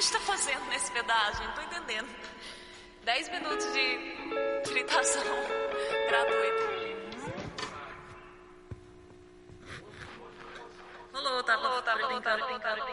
gente tá fazendo nesse pedágio? Não tô entendendo. 10 minutos de fritação gratuita. Rolou, tá brincando.